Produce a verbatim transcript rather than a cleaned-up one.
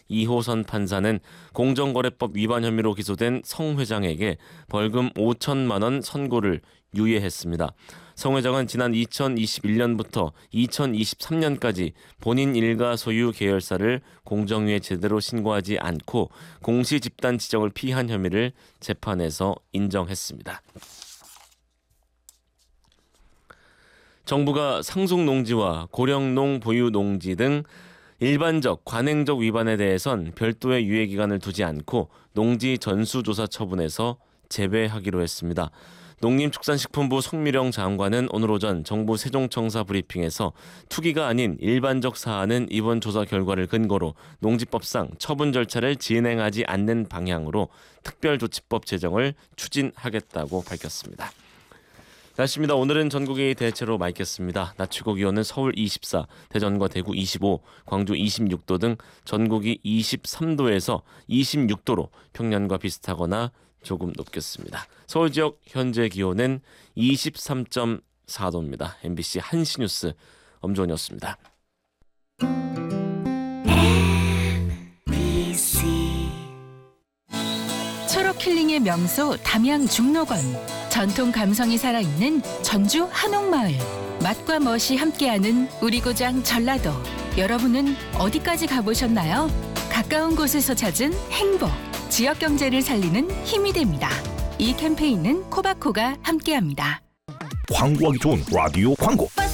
이호선 판사는 공정거래법 위반 혐의로 기소된 성 회장에게 벌금 오천만 원 선고를 유예했습니다. 성 회장은 지난 이천이십일 년부터 이천이십삼 년까지 본인 일가 소유 계열사를 공정위에 제대로 신고하지 않고 공시 집단 지정을 피한 혐의를 재판에서 인정했습니다. 정부가 상속농지와 고령농 보유농지 등 일반적 관행적 위반에 대해선 별도의 유예기간을 두지 않고 농지 전수조사 처분에서 제외하기로 했습니다. 농림축산식품부 성미령 장관은 오늘 오전 정부 세종청사 브리핑에서 투기가 아닌 일반적 사안은 이번 조사 결과를 근거로 농지법상 처분 절차를 진행하지 않는 방향으로 특별조치법 제정을 추진하겠다고 밝혔습니다. 날씨입니다. 오늘은 전국이 대체로 맑겠습니다. 낮 최고 기온은 서울 이십사, 대전과 대구 이십오, 광주 이십육 도 등 전국이 이십삼 도에서 이십육 도로 평년과 비슷하거나 조금 높겠습니다. 서울 지역 현재 기온은 이십삼 점 사 도입니다. 엠비씨 한시 뉴스 엄조원이었습니다. 초록 힐링의 명소 담양 중록원, 전통 감성이 살아있는 전주 한옥마을, 맛과 멋이 함께하는 우리 고장 전라도. 여러분은 어디까지 가보셨나요? 가까운 곳에서 찾은 행복, 지역 경제를 살리는 힘이 됩니다. 이 캠페인은 코바코가 함께합니다. 광고하기 좋은 라디오 광고.